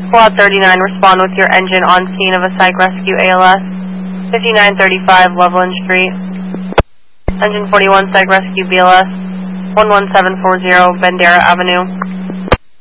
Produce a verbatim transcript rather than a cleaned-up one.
Squad thirty-nine, respond with your engine on scene of a psych rescue A L S. fifty-nine thirty-five Loveland Street. Engine forty-one, psych rescue B L S. one one seven four zero, Bandera Avenue.